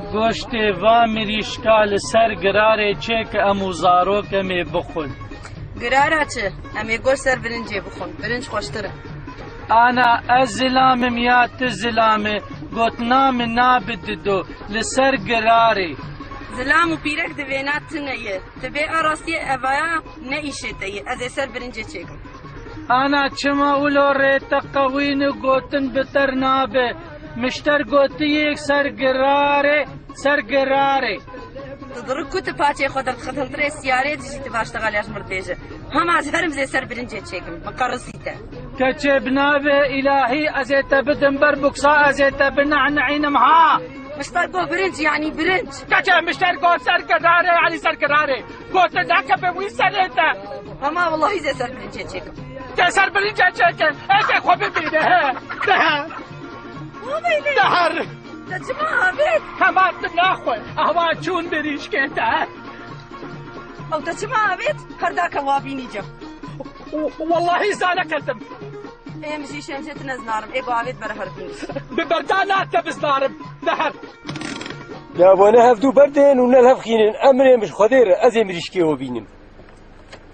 گۆشتێ وا مریشکا لەسەر گرارێ چێ کە ئەموو زارۆکەمێ بخۆن. گرارە چ؟ ئەمێ گۆشت سەر برنجێ بخۆن، برنج خۆشترە. ئانا ئەس زلامم یا تو زلامێ گوتنا من نابددۆ لەسەر گرارێ. زلام و پیرەک دەوێنات تنەیە، دەبێ ئاڕاستیە ئەڤایە نەئیشێتەیە، ئەزێ سەر برنجێ چێکم. ئانا چما ولۆ ڕێتە قەوین و گوتن بتەر نابێ، مشتەر گوتیەک سەر گرارێ سەر گرارێ. دڕک کوتە پاچێ خۆ دەرخەتەنترێ سیارێ دژیتە باشتەغالیاش مردێژە. هەماز هەرم زێ سەر برنجێ چێکم، بەقەڕسیتە. کەچێ بنابێ ئیلاهی ئەزێتە بدم بەر بوکسا ئەزێتە بنەعنەعینم ها. مشتەر گۆ برنج یعنی برنج. کەچێ مشتەر گۆ سەر گرارێ یعنی سەر گرارێ. گۆتە داکە بە وی سەرێتە. هەما وەڵاهی زێ سەر برنجێ چێکم. کە سەر برنجێ چێکن ئەکێ خۆ ببینێ دەهەر. دەچما ئاوێت؟ هەمان ناخۆی ئەوا چوون بریشکێتە. ئەو دەچما ئاوێت؟ هەرداکە وابینی جەم. واللهی زانەکەتم. ئێمژی شێنجێت نەزنارم، ئێ بۆ ئاوێت بەرە هەربینی. ببەردا ناتە بزنارم دەهەر. لابۆنە هەفتوو بەردێن و نەلهەفخینن ئەمرێ مش خۆدێرە ئەزێ مریشکێوە بینم.